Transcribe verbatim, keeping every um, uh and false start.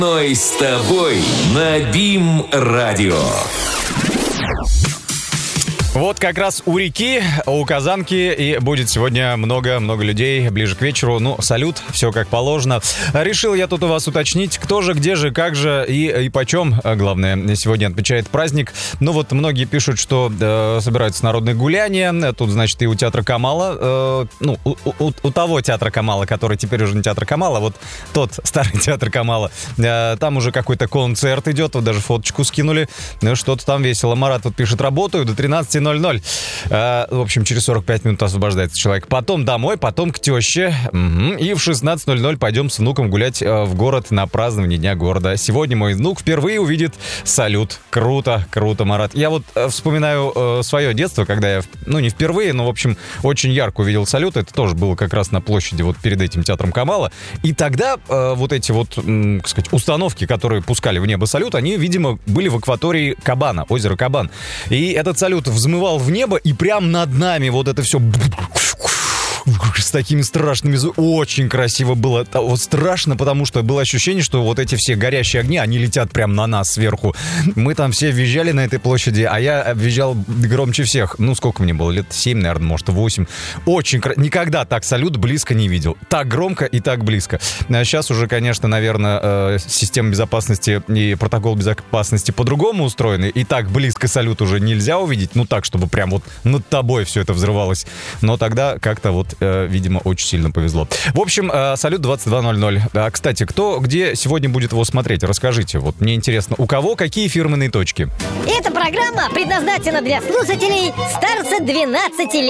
Ной с тобой на БИМ-радио. Вот как раз у реки, у Казанки, и будет сегодня много-много людей ближе к вечеру. Ну, салют, все как положено. Решил я тут у вас уточнить, кто же, где же, как же и, и почем, главное, сегодня отмечает праздник. Ну вот многие пишут, что э, собираются народные гуляния. Тут, значит, и у театра Камала, э, ну, у, у, у того театра Камала, который теперь уже не театр Камала, вот тот старый театр Камала, э, там уже какой-то концерт идет, вот даже фоточку скинули. Ну, что-то там весело. Марат вот пишет, работаю до тринадцати ноль-ноль. А, в общем, через сорок пять минут освобождается человек. Потом домой, потом к теще. Угу. И в шестнадцать ноль-ноль пойдем с внуком гулять а, в город на празднование Дня города. Сегодня мой внук впервые увидит салют. Круто, круто, Марат. Я вот а, вспоминаю а, свое детство, когда я, ну, не впервые, но, в общем, очень ярко увидел салют. Это тоже было как раз на площади вот перед этим театром Камала. И тогда а, вот эти вот, м, так сказать, установки, которые пускали в небо салют, они, видимо, были в акватории Кабана, озера Кабан. И этот салют взмывал в небо, и прям над нами вот это все с такими страшными звуками. Очень красиво было. Вот страшно, потому что было ощущение, что вот эти все горящие огни, они летят прям на нас сверху. Мы там все визжали на этой площади, а я визжал громче всех. Ну, сколько мне было? Лет семь, наверное, может, восемь. Очень красиво. Никогда так салют близко не видел. Так громко и так близко. А сейчас уже, конечно, наверное, система безопасности и протокол безопасности по-другому устроены. И так близко салют уже нельзя увидеть. Ну, так, чтобы прям вот над тобой все это взрывалось. Но тогда как-то вот, видимо, очень сильно повезло. В общем, салют двадцать два ноль-ноль. Кстати, кто где сегодня будет его смотреть? Расскажите. Вот мне интересно, у кого какие фирменные точки? Эта программа предназначена для слушателей старше двенадцати лет.